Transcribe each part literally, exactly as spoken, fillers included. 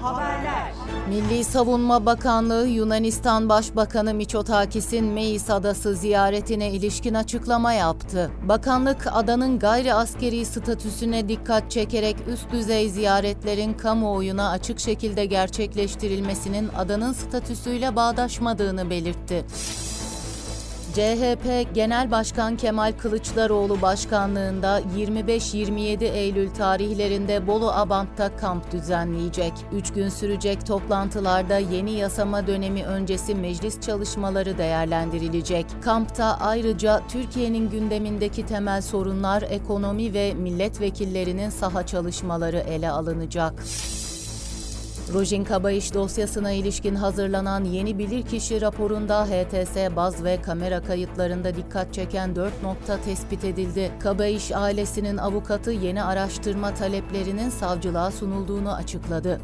Haberler. Milli Savunma Bakanlığı, Yunanistan Başbakanı Mitsotakis'in Meis Adası ziyaretine ilişkin açıklama yaptı. Bakanlık, adanın gayri askeri statüsüne dikkat çekerek üst düzey ziyaretlerin kamuoyuna açık şekilde gerçekleştirilmesinin adanın statüsüyle bağdaşmadığını belirtti. C H P Genel Başkan Kemal Kılıçdaroğlu başkanlığında yirmi beş yirmi yedi Eylül tarihlerinde Bolu Abant'ta kamp düzenleyecek. Üç gün sürecek toplantılarda yeni yasama dönemi öncesi meclis çalışmaları değerlendirilecek. Kampta ayrıca Türkiye'nin gündemindeki temel sorunlar, ekonomi ve milletvekillerinin saha çalışmaları ele alınacak. Rojin Kabayiş dosyasına ilişkin hazırlanan yeni bilirkişi raporunda H T S baz ve kamera kayıtlarında dikkat çeken dört nokta tespit edildi. Kabayiş ailesinin avukatı yeni araştırma taleplerinin savcılığa sunulduğunu açıkladı.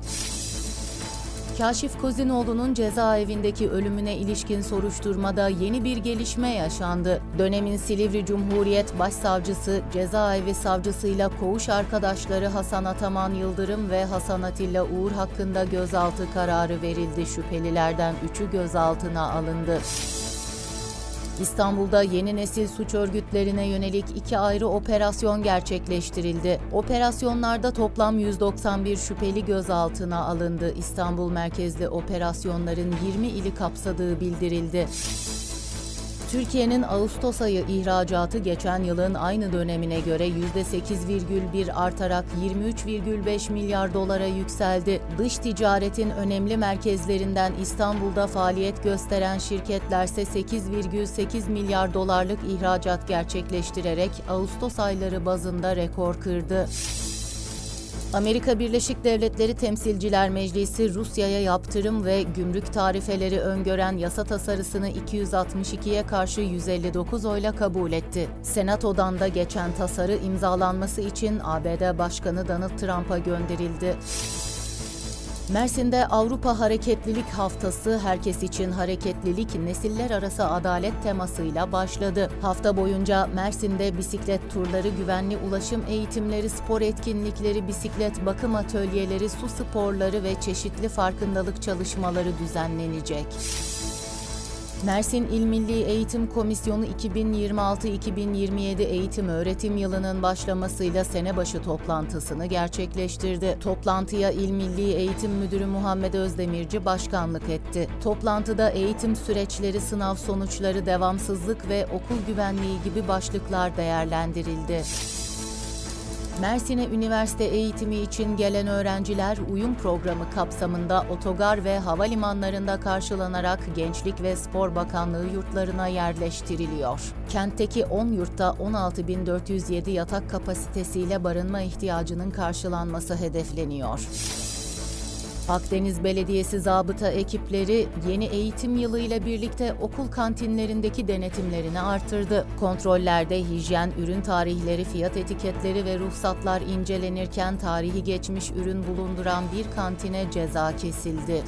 Kaşif Kozinoğlu'nun cezaevindeki ölümüne ilişkin soruşturmada yeni bir gelişme yaşandı. Dönemin Silivri Cumhuriyet Başsavcısı, cezaevi savcısıyla koğuş arkadaşları Hasan Ataman Yıldırım ve Hasan Atilla Uğur hakkında gözaltı kararı verildi. Şüphelilerden üçü gözaltına alındı. İstanbul'da yeni nesil suç örgütlerine yönelik iki ayrı operasyon gerçekleştirildi. Operasyonlarda toplam yüz doksan bir şüpheli gözaltına alındı. İstanbul merkezli operasyonların yirmi ili kapsadığı bildirildi. Türkiye'nin Ağustos ayı ihracatı geçen yılın aynı dönemine göre yüzde sekiz virgül bir artarak yirmi üç virgül beş milyar dolara yükseldi. Dış ticaretin önemli merkezlerinden İstanbul'da faaliyet gösteren şirketlerse sekiz virgül sekiz milyar dolarlık ihracat gerçekleştirerek Ağustos ayları bazında rekor kırdı. Amerika Birleşik Devletleri Temsilciler Meclisi, Rusya'ya yaptırım ve gümrük tarifeleri öngören yasa tasarısını iki yüz altmış ikiye karşı yüz elli dokuz oyla kabul etti. Senato'dan da geçen tasarı imzalanması için A B D Başkanı Donald Trump'a gönderildi. Mersin'de Avrupa Hareketlilik Haftası, herkes için hareketlilik, nesiller arası adalet temasıyla başladı. Hafta boyunca Mersin'de bisiklet turları, güvenli ulaşım eğitimleri, spor etkinlikleri, bisiklet bakım atölyeleri, su sporları ve çeşitli farkındalık çalışmaları düzenlenecek. Mersin İl Milli Eğitim Komisyonu iki bin yirmi altı iki bin yirmi yedi eğitim öğretim yılının başlamasıyla sene başı toplantısını gerçekleştirdi. Toplantıya İl Milli Eğitim Müdürü Muhammed Özdemirci başkanlık etti. Toplantıda eğitim süreçleri, sınav sonuçları, devamsızlık ve okul güvenliği gibi başlıklar değerlendirildi. Mersin'e üniversite eğitimi için gelen öğrenciler uyum programı kapsamında otogar ve havalimanlarında karşılanarak Gençlik ve Spor Bakanlığı yurtlarına yerleştiriliyor. Kentteki on yurtta on altı bin dört yüz yedi yatak kapasitesiyle barınma ihtiyacının karşılanması hedefleniyor. Akdeniz Belediyesi zabıta ekipleri yeni eğitim yılıyla birlikte okul kantinlerindeki denetimlerini artırdı. Kontrollerde hijyen, ürün tarihleri, fiyat etiketleri ve ruhsatlar incelenirken tarihi geçmiş ürün bulunduran bir kantine ceza kesildi.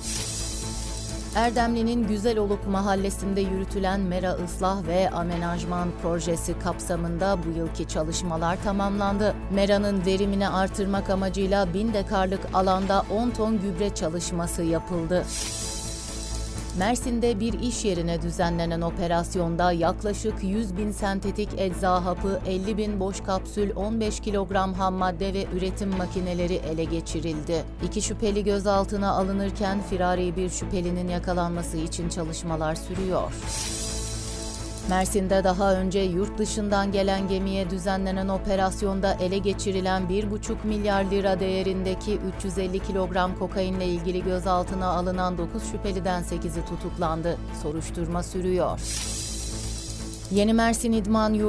Erdemli'nin Güzeloluk mahallesinde yürütülen mera ıslah ve amenajman projesi kapsamında bu yılki çalışmalar tamamlandı. Meranın verimini artırmak amacıyla bin dekarlık alanda on ton gübre çalışması yapıldı. Mersin'de bir iş yerine düzenlenen operasyonda yaklaşık yüz bin sentetik ecza hapı, elli bin boş kapsül, on beş kilogram ham madde ve üretim makineleri ele geçirildi. İki şüpheli gözaltına alınırken firari bir şüphelinin yakalanması için çalışmalar sürüyor. Mersin'de daha önce yurt dışından gelen gemiye düzenlenen operasyonda ele geçirilen bir buçuk milyar lira değerindeki üç yüz elli kilogram kokainle ilgili gözaltına alınan dokuz şüpheliden sekizi tutuklandı. Soruşturma sürüyor. Yeni Mersin İdman Yurdu